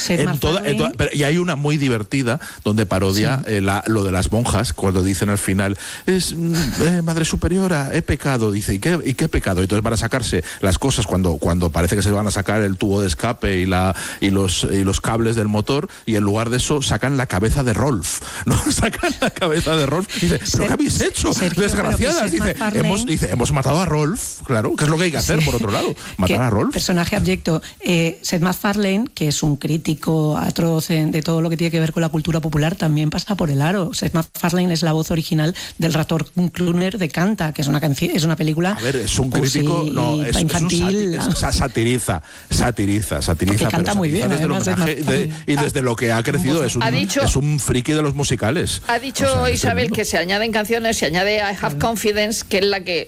Y hay una muy divertida donde parodia lo de las monjas, cuando dicen al final, Madre Superiora, he pecado, dice, ¿y qué pecado? Y entonces van a sacarse las cosas cuando parece que se van a sacar el tubo de escape y los cables del motor, y en lugar de eso sacan la cabeza de Rolf, ¿no? Sacan la cabeza de Rolf y dice, ¿pero qué habéis hecho? Sergio, desgraciadas, dice, hemos matado a Rolf, claro, que es lo que hay que hacer, por otro lado, matar a Rolf. Personaje abyecto. Seth MacFarlane, que es un crítico atroz de todo lo que tiene que ver con la cultura popular, también pasa por el aro. Seth MacFarlane es la voz original del ratón Crooner de Canta, que es una película... A ver, es un crítico, es infantil. Satiriza. Porque canta muy bien, y desde lo que ha crecido es un friki de los musicales. Ha dicho Isabel que se añaden canciones, se añade I Have Confidence, que es la que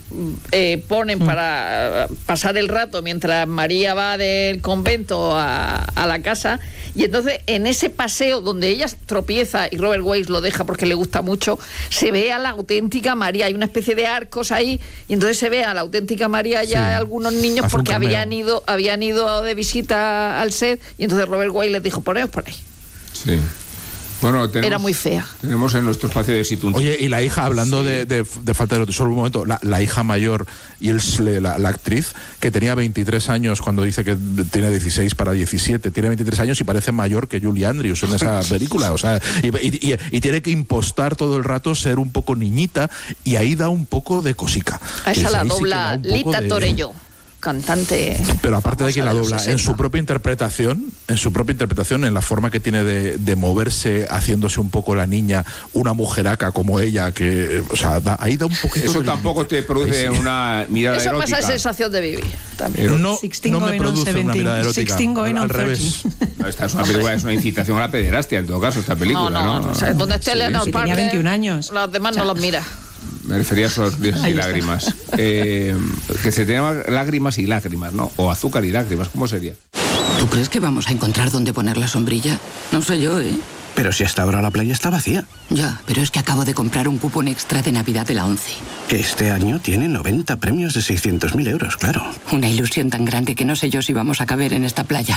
ponen para pasar el rato mientras María va del convento a la casa, y entonces en ese paseo donde ella tropieza y Robert Wise lo deja porque le gusta mucho, se ve a la auténtica María, hay una especie de arcos ahí, y entonces se ve a la auténtica María ya algunos niños porque habían ido de visita al set, y entonces Robert Wise les dijo, poneos por ahí. Sí. Bueno, era muy fea. Tenemos en nuestro espacio de Situn. Oye, y la hija, hablando de falta de erotismo, solo un momento, la hija mayor, Ilse, la actriz, que tenía 23 años cuando dice que tiene 16 para 17, tiene 23 años y parece mayor que Julie Andrews en esa película, o sea, y tiene que impostar todo el rato ser un poco niñita, y ahí da un poco de cosica. A esa la dobla Lita Torello, cantante. Pero aparte de que la dobla, en su propia interpretación, en la forma que tiene de moverse, haciéndose un poco la niña, una mujeraca como ella, que, o sea, ahí da un poquito. Eso tampoco te produce una mirada erótica. Eso pasa sensación de vivir. No me produce una mirada erótica. Al revés. No, esta es una película, es una incitación a la pederastia, en todo caso, esta película, ¿no? O sea, donde esté Leonard Parker, tenía 21 años. Los demás no los mira. Me refería a esos besos y lágrimas. Que se tengan lágrimas y lágrimas, ¿no? O azúcar y lágrimas, ¿cómo sería? ¿Tú crees que vamos a encontrar dónde poner la sombrilla? No sé yo, ¿eh? Pero si hasta ahora la playa está vacía. Ya, pero es que acabo de comprar un cupón extra de Navidad de la ONCE. Este año tiene 90 premios de 600.000 euros, claro. Una ilusión tan grande que no sé yo si vamos a caber en esta playa.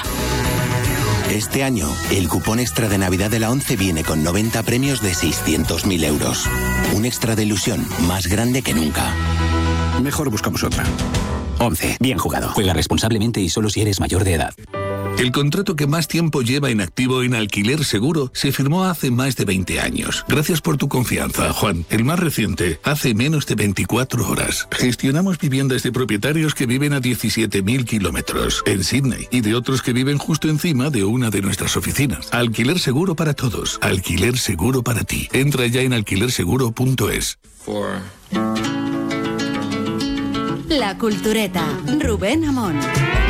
Este año, el cupón extra de Navidad de la ONCE viene con 90 premios de 600.000 euros. Un extra de ilusión más grande que nunca. Mejor buscamos otra. ONCE, bien jugado. Juega responsablemente y solo si eres mayor de edad. El contrato que más tiempo lleva en activo en Alquiler Seguro se firmó hace más de 20 años. Gracias por tu confianza, Juan. El más reciente, hace menos de 24 horas. Gestionamos viviendas de propietarios que viven a 17.000 kilómetros en Sydney y de otros que viven justo encima de una de nuestras oficinas. Alquiler Seguro para todos. Alquiler Seguro para ti. Entra ya en alquilerseguro.es. La Cultureta. Rubén Amón.